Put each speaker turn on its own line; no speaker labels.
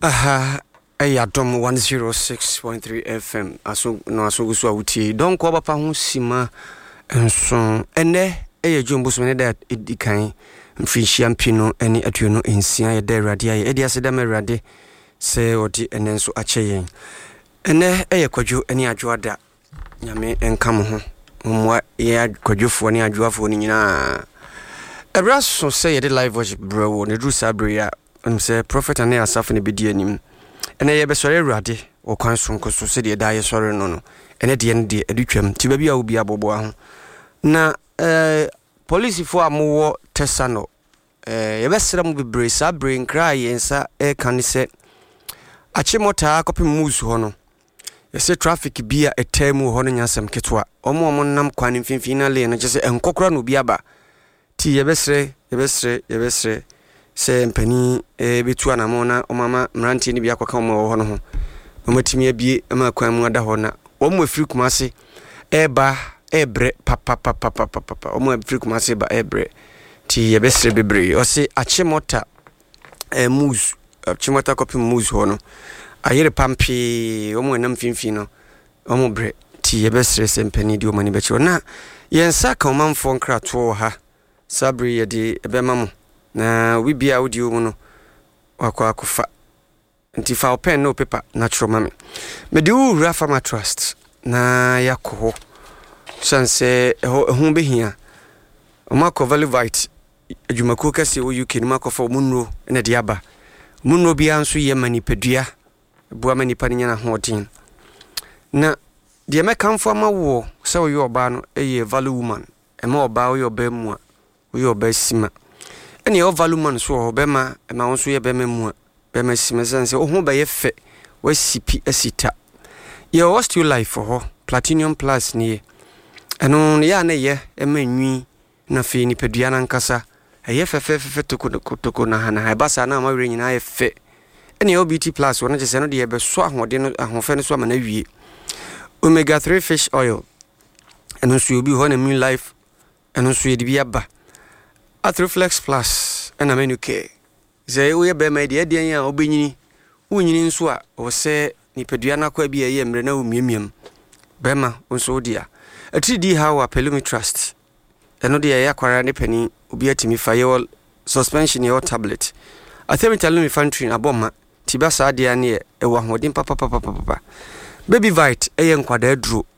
Aha, Ayadom 106.3 FM. Aso wuti. Don ko ba pa ho sima enso. Ene jumbo so ne da edikan mfinhia mpino ene atuno ensia ye da Awurade aye. Edi ase da me Awurade se odi ene nso ache yen. Ene kwadwo ene adwoada. Nyame enkam ho. Mwa ye kwadwofo ne adwoafo ni nyina. Ebra so say ye live worship bro ne dru sabre ya. Say prophet and asaf ne bedi anim ene ye be sore Awurade o kwan sonko so se de da ye sore no ene de ne de adutwam ti ba bia obi abobo ho na police fo amowo tesano ye be sere mu bebre sabre nkra ye nsa e kan se achimota akopem muzu ho no ye se traffic bia etemu ho no nyasem ketwa omo nam kwan mfimfini na le no je se enkokora no bi aba ti ye be sere se mpani betu anamona omama mranti ni bia kwaka omo ho no ho omatimi abie ama kwan mu ada ho na omo afiri kumase eba ebre papa omo afiri kumase ba ebre ti yebesre bebre o se achimota muz achimota kopi muz ho no ayere pampi omo enam finfin no omo bre ti yebesre se mpani di omani bechi na yensa ka omanfo nkrato ha sabri yedi ebemamu na we bia audio mu no wakwa akufa nti fa pen no paper natural mame me de wura farmer trust na yakho sanse ho behia o mako valivite adwumako kase wo UK ni mako fa munro na de aba munro bia nso ye manipadua bua manipa nya na hodin na de mekamfo amawo se wo yo ba no eye value woman e ma oba wo yo ba mu a wo yo ba sima ene o value man so ho bema e ma wonso ye bema mu a bema simesanse o ho ba ye fe wa sipi asita ye o still life ho platinum plus ni eno ya na ye e manwi na fe ni padua na nkasa ye fe toko na hana ha basa na ma were nyina ye fe ene o BT plus wona je se no de ye be so ahode no ahofe no so ma na wie omega 3 fish oil eno so obi ho na min life eno so ye de bi aba Atroflex Plus ena menuke ze wo ye be ma de den ya obenyini wunyini nso a wo se nipadua na kwa bia ye mre na wo miemiam be ma nso dia atridi ha wa pelumi trust eno de ya kwara ne pani obi atimi fa ye suspension ye tablet athemi talumi fantry aboma tibasa dia ne e wa hodin papa baby vite eye nkwada aduro